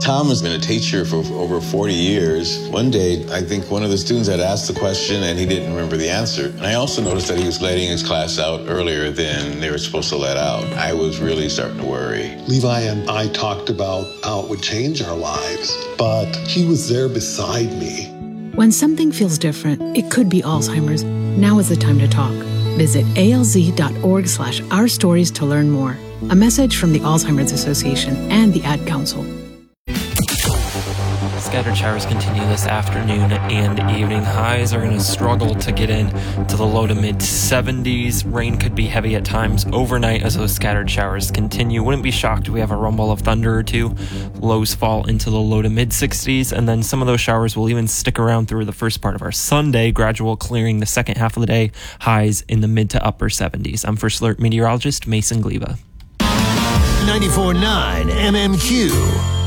Tom has been a teacher for over 40 years. One day, I think one of the students had asked the question and he didn't remember the answer. And I also noticed that he was letting his class out earlier than they were supposed to let out. I was really starting to worry. Levi and I talked about how it would change our lives, but he was there beside me. When something feels different, it could be Alzheimer's. Now is the time to talk. Visit alz.org/ourstories to learn more. A message from the Alzheimer's Association and the Ad Council. Scattered showers continue this afternoon and evening. Highs are going to struggle to get in to the low to mid 70s. Rain could be heavy at times overnight as those scattered showers continue. Wouldn't be shocked if we have a rumble of thunder or two. Lows fall into the low to mid 60s, and then some of those showers will even stick around through the first part of our Sunday. Gradual clearing the second half of the day. Highs in the mid to upper 70s. I'm First Alert meteorologist Mason Gleba. 94.9 MMQ.